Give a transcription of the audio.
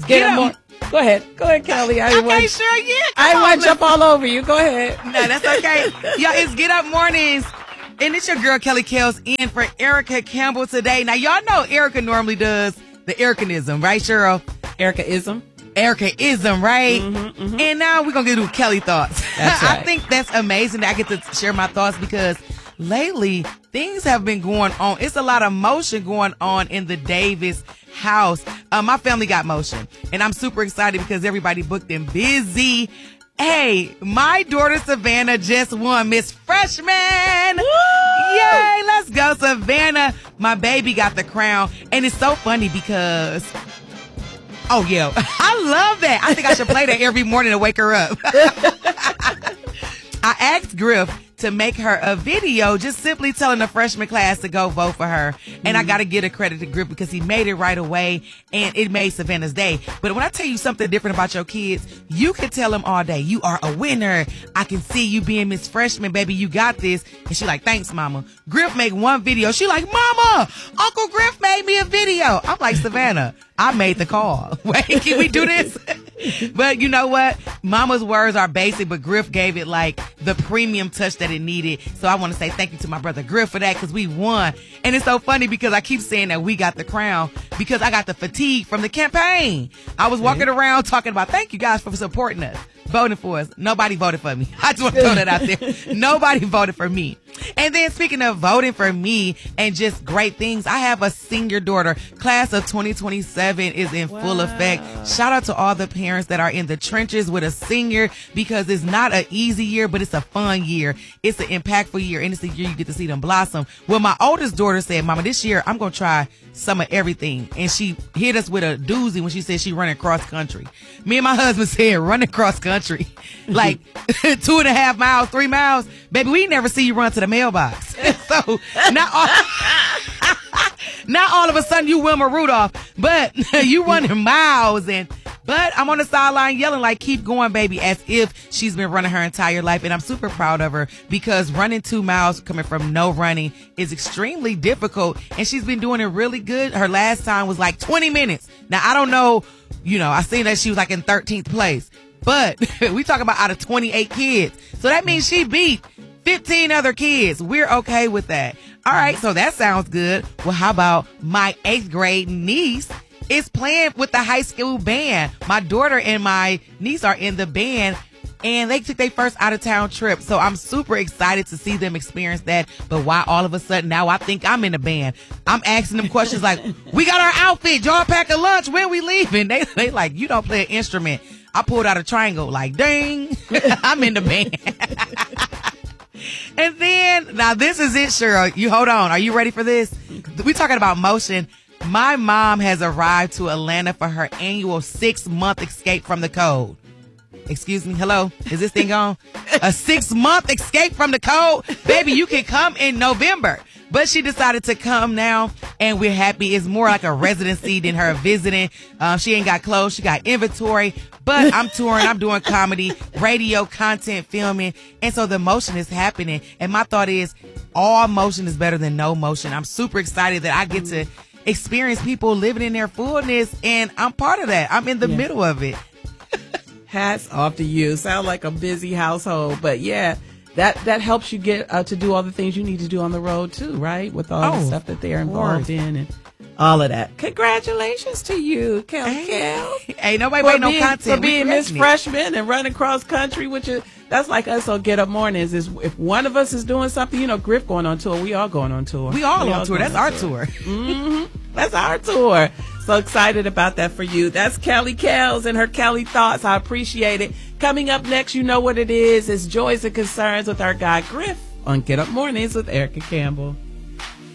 Get them. Go ahead, Kelly. I want to jump all over you. Go ahead. No, that's okay. Y'all, it's Get Up Mornings. And it's your girl, Kelly Kels, in for Erica Campbell today. Now, y'all know Erica normally does the Ericanism, right, Cheryl? Ericaism, right? Mm-hmm. And now we're going to do Kelly Thoughts. That's right. I think that's amazing that I get to share my thoughts because lately things have been going on. It's a lot of motion going on in the Davis house. My family got motion, and I'm super excited because everybody booked and busy. Hey, my daughter Savannah just won Miss Freshman. Woo! Yay, let's go, Savannah. My baby got the crown. And it's so funny because, oh, yeah, I love that. I think I should play that every morning to wake her up. I asked Griff to make her a video just simply telling the freshman class to go vote for her. And I got to give a credit to Griff because he made it right away and it made Savannah's day. But when I tell you something different about your kids, you can tell them all day, you are a winner. I can see you being Miss Freshman, baby. You got this. And she like, thanks, mama. Griff made one video. She like, mama, Uncle Griff made me a video. I'm like, Savannah, I made the call. Wait, can we do this? But you know what? Mama's words are basic, but Griff gave it like the premium touch that it needed. So I want to say thank you to my brother Griff for that because we won. And it's so funny because I keep saying that we got the crown because I got the fatigue from the campaign. I was walking around talking about thank you guys for supporting us, voting for us. Nobody voted for me. I just want to throw that out there. Nobody voted for me. And then speaking of voting for me and just great things, I have a senior daughter. Class of 2027 is in full effect. Shout out to all the parents that are in the trenches with a senior because it's not an easy year, but it's a fun year. It's an impactful year, and it's a year you get to see them blossom. Well, my oldest daughter said, Mama, this year I'm going to try some of everything. And she hit us with a doozy when she said she running cross country. Me and my husband said running cross country, like 2.5 miles, 3 miles. Baby, we never see you run to the mailbox. So not all of a sudden you Wilma Rudolph, but you running miles but I'm on the sideline yelling like, keep going, baby, as if she's been running her entire life. And I'm super proud of her because running 2 miles coming from no running is extremely difficult. And she's been doing it really good. Her last time was like 20 minutes. Now, I don't know, I seen that she was like in 13th place, but we talking about out of 28 kids. So that means she beat 15 other kids. We're okay with that. All right. So that sounds good. Well, how about my 8th grade niece is playing with the high school band. My daughter and my niece are in the band and they took their first out of town trip. So I'm super excited to see them experience that. But why all of a sudden now I think I'm in the band? I'm asking them questions like, we got our outfit. Y'all pack a lunch. When we leaving? They like, you don't play an instrument. I pulled out a triangle like, dang, I'm in the band. And then, now this is it, Cheryl. You hold on. Are you ready for this? We're talking about motion. My mom has arrived to Atlanta for her annual 6-month escape from the cold. Excuse me. Hello. Is this thing on? A 6-month escape from the cold? Baby, you can come in November. But she decided to come now, and we're happy. It's more like a residency than her visiting. She ain't got clothes. She got inventory. But I'm touring. I'm doing comedy, radio, content, filming. And so the motion is happening. And my thought is all motion is better than no motion. I'm super excited that I get to experience people living in their fullness, and I'm part of that. I'm in the middle of it. Hats off to you. Sound like a busy household, but yeah, that helps you get to do all the things you need to do on the road too, right? With all the stuff that they're involved in and all of that. Congratulations to you, Kelly. Ain't nobody waiting on content. For being Miss Freshman and running cross country, that's like us on Get Up Mornings. Is if one of us is doing something, Griff going on tour, we all going on tour. We all on tour. That's our tour. Mm-hmm. That's our tour. So excited about that for you. That's Kelly Kels and her Kelly Thoughts. I appreciate it. Coming up next, you know what it is. It's Joys and Concerns with our guy Griff on Get Up Mornings with Erica Campbell.